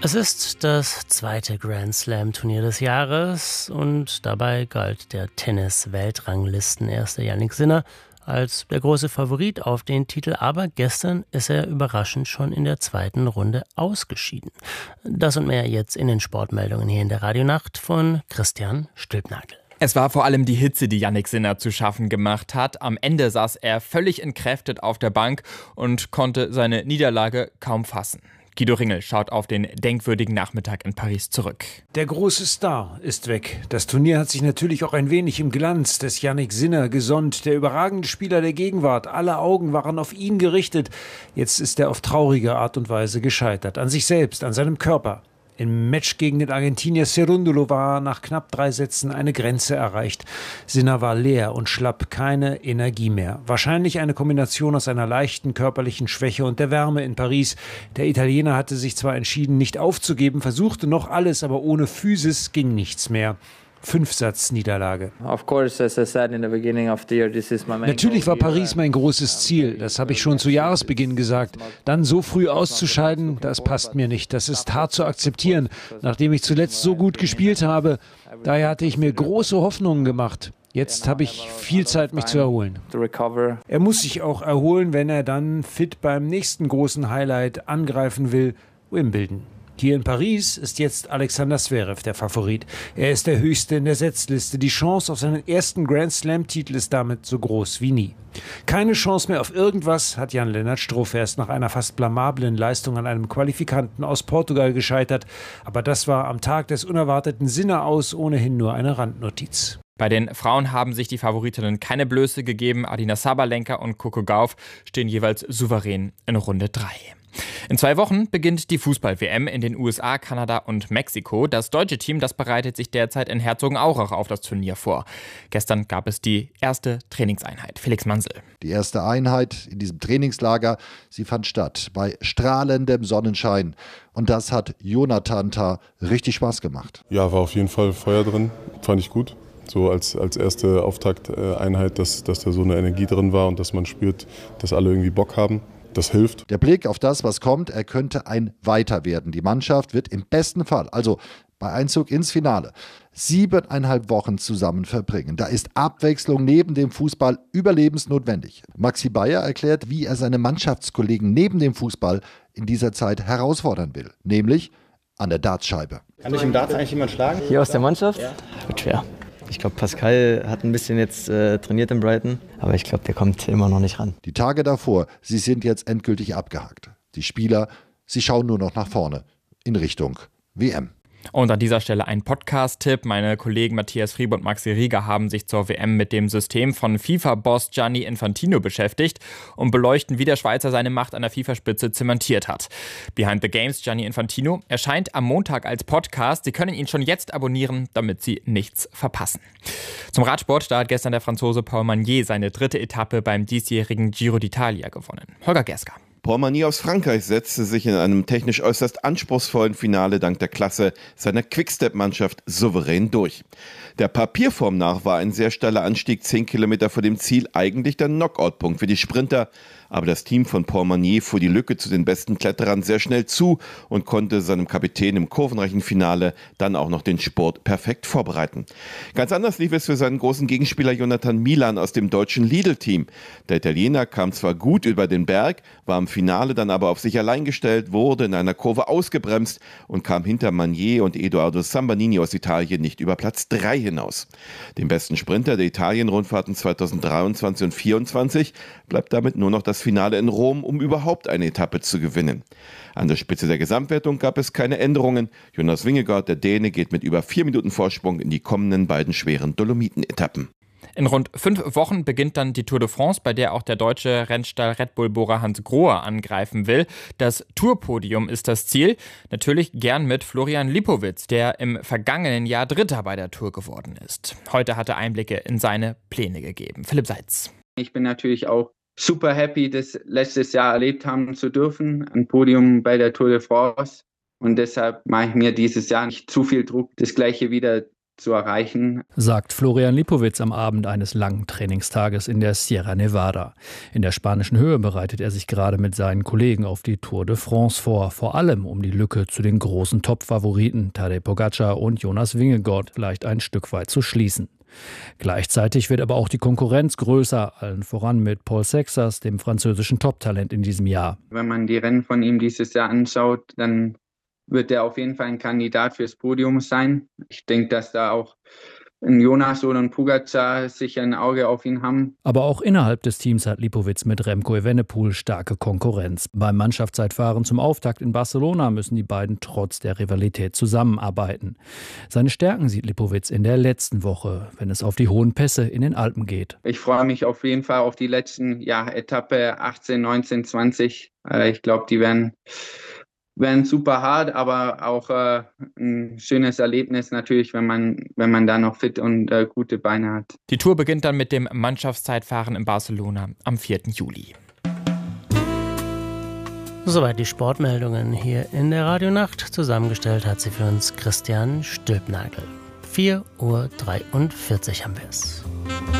Es ist das zweite Grand Slam-Turnier des Jahres und dabei galt der Tennis-Weltranglistenerster Jannik Sinner als der große Favorit auf den Titel, aber gestern ist er überraschend schon in der zweiten Runde ausgeschieden. Das und mehr jetzt in den Sportmeldungen hier in der Radionacht von Christian Stülpnagel. Es war vor allem die Hitze, die Jannik Sinner zu schaffen gemacht hat. Am Ende saß er völlig entkräftet auf der Bank und konnte seine Niederlage kaum fassen. Guido Ringel schaut auf den denkwürdigen Nachmittag in Paris zurück. Der große Star ist weg. Das Turnier hat sich natürlich auch ein wenig im Glanz des Jannik Sinner gesonnt. Der überragende Spieler der Gegenwart. Alle Augen waren auf ihn gerichtet. Jetzt ist er auf traurige Art und Weise gescheitert. An sich selbst, an seinem Körper. Im Match gegen den Argentinier Cerúndolo war nach knapp 3 Sätzen eine Grenze erreicht. Sinner war leer und schlapp, keine Energie mehr. Wahrscheinlich eine Kombination aus einer leichten körperlichen Schwäche und der Wärme in Paris. Der Italiener hatte sich zwar entschieden, nicht aufzugeben, versuchte noch alles, aber ohne Physis ging nichts mehr. 5-Satz-Niederlage. Natürlich war Paris mein großes Ziel. Das habe ich schon zu Jahresbeginn gesagt. Dann so früh auszuscheiden, das passt mir nicht. Das ist hart zu akzeptieren, nachdem ich zuletzt so gut gespielt habe. Daher hatte ich mir große Hoffnungen gemacht. Jetzt habe ich viel Zeit, mich zu erholen. Er muss sich auch erholen, wenn er dann fit beim nächsten großen Highlight angreifen will, Wimbledon. Hier in Paris ist jetzt Alexander Zverev der Favorit. Er ist der Höchste in der Setzliste. Die Chance auf seinen ersten Grand Slam-Titel ist damit so groß wie nie. Keine Chance mehr auf irgendwas hat Jan-Lennart Struff. Er ist nach einer fast blamablen Leistung an einem Qualifikanten aus Portugal gescheitert. Aber das war am Tag des unerwarteten Sinner aus ohnehin nur eine Randnotiz. Bei den Frauen haben sich die Favoritinnen keine Blöße gegeben. Aryna Sabalenka und Coco Gauff stehen jeweils souverän in Runde 3. In 2 Wochen beginnt die Fußball-WM in den USA, Kanada und Mexiko. Das deutsche Team, das bereitet sich derzeit in Herzogenaurach auf das Turnier vor. Gestern gab es die erste Trainingseinheit. Felix Mansel. Die erste Einheit in diesem Trainingslager, sie fand statt bei strahlendem Sonnenschein. Und das hat Jonathan Tah richtig Spaß gemacht. Ja, war auf jeden Fall Feuer drin, fand ich gut. So als erste Auftakteinheit, dass da so eine Energie drin war und dass man spürt, dass alle irgendwie Bock haben. Das hilft. Der Blick auf das, was kommt, er könnte ein Weiter werden. Die Mannschaft wird im besten Fall, also bei Einzug ins Finale, 7,5 Wochen zusammen verbringen. Da ist Abwechslung neben dem Fußball überlebensnotwendig. Maxi Bayer erklärt, wie er seine Mannschaftskollegen neben dem Fußball in dieser Zeit herausfordern will. Nämlich an der Dartscheibe. Kann dich im Darts eigentlich jemand schlagen? Hier aus der Mannschaft? Ja. Wird schwer. Ich glaube, Pascal hat ein bisschen jetzt trainiert in Brighton, aber ich glaube, der kommt immer noch nicht ran. Die Tage davor, sie sind jetzt endgültig abgehakt. Die Spieler, sie schauen nur noch nach vorne, in Richtung WM. Und an dieser Stelle ein Podcast-Tipp. Meine Kollegen Matthias Friebe und Maxi Rieger haben sich zur WM mit dem System von FIFA-Boss Gianni Infantino beschäftigt und beleuchten, wie der Schweizer seine Macht an der FIFA-Spitze zementiert hat. Behind the Games Gianni Infantino erscheint am Montag als Podcast. Sie können ihn schon jetzt abonnieren, damit Sie nichts verpassen. Zum Radsport, da hat gestern der Franzose Paul Magnier seine 3. Etappe beim diesjährigen Giro d'Italia gewonnen. Holger Gerska. Paul Magnier aus Frankreich setzte sich in einem technisch äußerst anspruchsvollen Finale dank der Klasse seiner Quickstep-Mannschaft souverän durch. Der Papierform nach war ein sehr steiler Anstieg 10 Kilometer vor dem Ziel eigentlich der Knockout-Punkt für die Sprinter. Aber das Team von Paul Magnier fuhr die Lücke zu den besten Kletterern sehr schnell zu und konnte seinem Kapitän im kurvenreichen Finale dann auch noch den Sport perfekt vorbereiten. Ganz anders lief es für seinen großen Gegenspieler Jonathan Milan aus dem deutschen Lidl-Team. Der Italiener kam zwar gut über den Berg, war im Finale dann aber auf sich allein gestellt, wurde in einer Kurve ausgebremst und kam hinter Magnier und Edoardo Sambanini aus Italien nicht über Platz 3 hinaus. Dem besten Sprinter der Italien-Rundfahrten 2023 und 2024 bleibt damit nur noch das Finale in Rom, um überhaupt eine Etappe zu gewinnen. An der Spitze der Gesamtwertung gab es keine Änderungen. Jonas Vingegaard, der Däne, geht mit über 4 Minuten Vorsprung in die kommenden beiden schweren Dolomiten-Etappen. In rund 5 Wochen beginnt dann die Tour de France, bei der auch der deutsche Rennstall Red Bull-Bohrer Hans Grohe angreifen will. Das Tourpodium ist das Ziel. Natürlich gern mit Florian Lipowitz, der im vergangenen Jahr Dritter bei der Tour geworden ist. Heute hat er Einblicke in seine Pläne gegeben. Philipp Seitz. Ich bin natürlich auch super happy, das letztes Jahr erlebt haben zu dürfen. Ein Podium bei der Tour de France. Und deshalb mache ich mir dieses Jahr nicht zu viel Druck, das Gleiche wieder zu erreichen, sagt Florian Lipowitz am Abend eines langen Trainingstages in der Sierra Nevada. In der spanischen Höhe bereitet er sich gerade mit seinen Kollegen auf die Tour de France vor allem um die Lücke zu den großen Top-Favoriten Tadej Pogačar und Jonas Vingegaard vielleicht ein Stück weit zu schließen. Gleichzeitig wird aber auch die Konkurrenz größer, allen voran mit Paul Sexas, dem französischen Top-Talent in diesem Jahr. Wenn man die Rennen von ihm dieses Jahr anschaut, dann wird er auf jeden Fall ein Kandidat fürs Podium sein. Ich denke, dass da auch ein Jonas oder ein Pogačar sicher ein Auge auf ihn haben. Aber auch innerhalb des Teams hat Lipowitz mit Remco Evenepoel starke Konkurrenz. Beim Mannschaftszeitfahren zum Auftakt in Barcelona müssen die beiden trotz der Rivalität zusammenarbeiten. Seine Stärken sieht Lipowitz in der letzten Woche, wenn es auf die hohen Pässe in den Alpen geht. Ich freue mich auf jeden Fall auf die letzten Etappe 18, 19, 20. Ich glaube, die werden super hart, aber auch ein schönes Erlebnis natürlich, wenn man da noch fit und gute Beine hat. Die Tour beginnt dann mit dem Mannschaftszeitfahren in Barcelona am 4. Juli. Soweit die Sportmeldungen hier in der Radionacht. Zusammengestellt hat sie für uns Christian Stülpnagel. 4:43 Uhr haben wir es.